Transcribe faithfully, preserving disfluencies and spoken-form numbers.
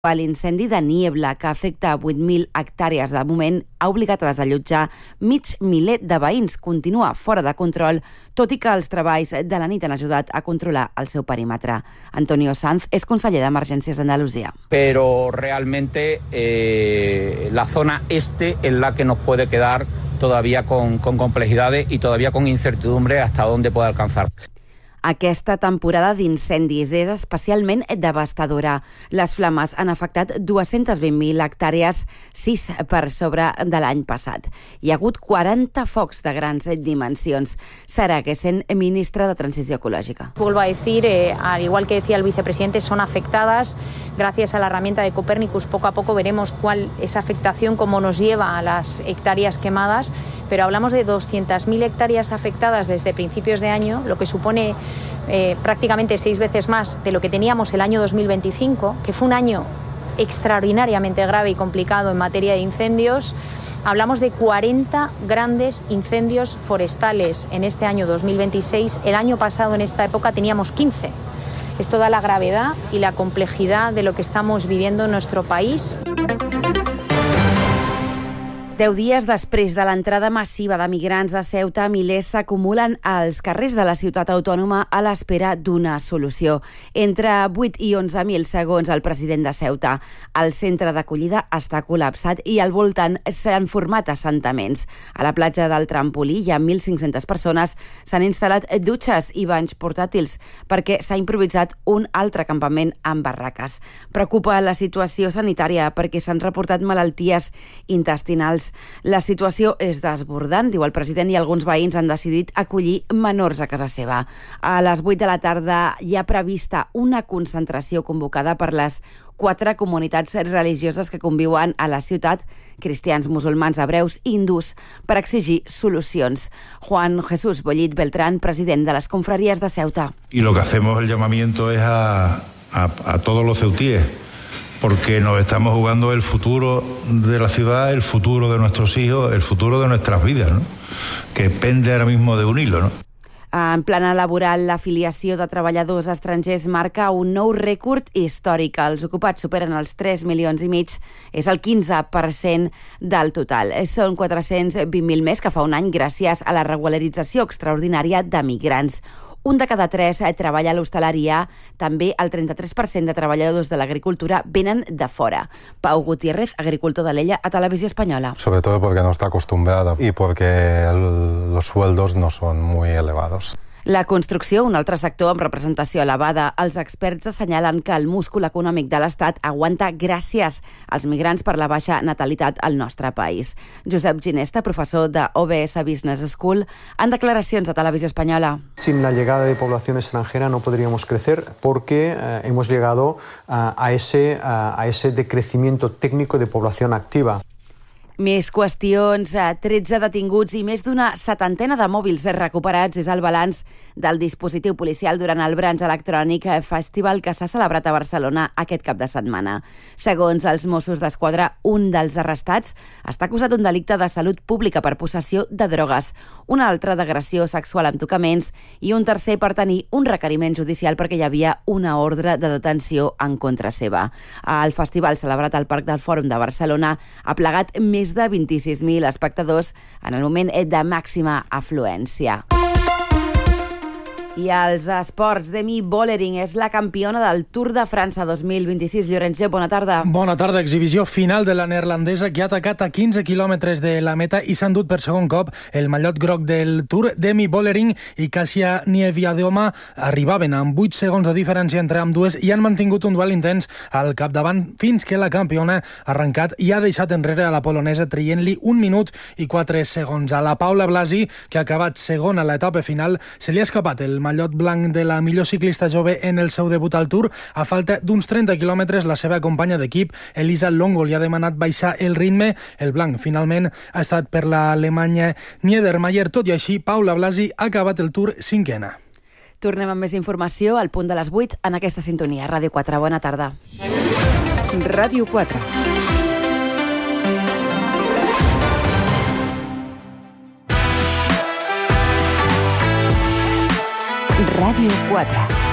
L'incendi de Niebla, que afecta vuit mil hectàrees de moment, ha obligat a desallotjar mig miler de veïns. Continua fora de control, tot i que els treballs de la nit han ajudat a controlar el seu perímetre. Antonio Sanz és conseller d'Emergències d'Andalusia. Pero realmente eh, la zona este es la que nos puede quedar todavía con, con complejidades y todavía con incertidumbre hasta dónde puede alcanzar. Aquesta temporada d'incendis és especialment devastadora. Les flames han afectat dues-centes vint mil hectàrees, sis per sobre de l'any passat. Hi ha hagut quaranta focs de grans dimensions. Sara Gessen, ministra de Transició Ecològica. Vuelvo a decir, eh, al igual que decía el vicepresidente, son afectadas. Gracias a la herramienta de Copernicus, poco a poco veremos cuál es afectación, cómo nos lleva a las hectáreas quemadas, pero hablamos de doscientas mil hectáreas afectadas desde principios de año, lo que supone Eh, prácticamente seis veces más de lo que teníamos el año dos mil veinticinco, que fue un año extraordinariamente grave y complicado en materia de incendios. Hablamos de cuarenta grandes incendios forestales en este año dos mil veintiséis. El año pasado en esta época teníamos quince. Esto da la gravedad y la complejidad de lo que estamos viviendo en nuestro país. Deu dies després de l'entrada massiva de migrants a Ceuta, milers s'acumulen als carrers de la ciutat autònoma a l'espera d'una solució. Entre vuit i onze mil, segons el president de Ceuta. El centre d'acollida està col·lapsat i al voltant s'han format assentaments. A la platja del Trampolí hi ha mil cinc-centes persones. S'han instal·lat dutxes i banys portàtils perquè s'ha improvisat un altre campament amb barraques. Preocupa la situació sanitària perquè s'han reportat malalties intestinals. La situació és desbordant, diu el president, i alguns veïns han decidit acollir menors a casa seva. A les vuit de la tarda hi ha prevista una concentració convocada per les quatre comunitats religioses que conviuen a la ciutat, cristians, musulmans, hebreus i hindús, per exigir solucions. Juan Jesús Bollit Beltrán, president de les confraries de Ceuta. Y lo que hacemos el llamamiento es a, a, a todos los ceutíes, porque nos estamos jugando el futuro de la ciudad, el futuro de nuestros hijos, el futuro de nuestras vidas, ¿no? Que pende ahora mismo de un hilo, ¿no? En plana laboral, l'afiliació de treballadors estrangers marca un nou rècord històric. Els ocupats superen els tres milions i mig, és el quinze per cent del total. Són quatre-cents vint mil més que fa un any gràcies a la regularització extraordinària de migrants. Un de cada tres treballa a l'hostaleria, també el trenta-tres per cent de treballadors de l'agricultura venen de fora. Pau Gutiérrez, agricultor de l'Ella, a Televisió Espanyola. Sobre todo porque no está acostumbrada y porque el, los sueldos no son muy elevados. La construcció, un altre sector amb representació elevada. Els experts assenyalen que el múscul econòmic de l'Estat aguanta gràcies als migrants per la baixa natalitat al nostre país. Josep Ginesta, professor de O B S Business School, en declaracions a Televisió Espanyola. Sin la llegada de población extranjera no podríamos crecer porque eh, hemos llegado uh, a, ese, uh, a ese decrecimiento técnico de población activa. Més qüestions, tretze detinguts i més d'una setantena de mòbils recuperats és el balanç del dispositiu policial durant el Branch Electrònic Festival que s'ha celebrat a Barcelona aquest cap de setmana. Segons els Mossos d'Esquadra, un dels arrestats està acusat d'un delicte de salut pública per possessió de drogues, un altre d'agressió sexual amb tocaments i un tercer per tenir un requeriment judicial perquè hi havia una ordre de detenció en contra seva. El festival celebrat al Parc del Fòrum de Barcelona ha plegat més de vint-i-sis mil espectadors en el moment de màxima afluència. I als esports, Demi Vollering és la campiona del Tour de França dos mil vint-i-sis. Llorenç Llop, bona tarda. Bona tarda, exhibició final de la neerlandesa que ha atacat a quinze quilòmetres de la meta i s'ha endut per segon cop el mallot groc del Tour. Demi Vollering i Kasia Niewiadoma arribaven amb vuit segons de diferència entre ambdues i han mantingut un duel intens al capdavant fins que la campiona ha arrencat i ha deixat enrere a la polonesa traient-li un minut i quatre segons. A la Paula Blasi, que ha acabat segon a l'etapa final, se li ha escapat el mallot blanc de la millor ciclista jove en el seu debut al Tour. A falta d'uns trenta quilòmetres, la seva companya d'equip, Elisa Longo, li ha demanat baixar el ritme. El blanc, finalment, ha estat per l'alemanya Niedermayer. Tot i així, Paula Blasi ha acabat el Tour cinquena. Tornem amb més informació al punt de les vuit en aquesta sintonia. Ràdio quatre, bona tarda. Ràdio quatre. Ràdio quatre.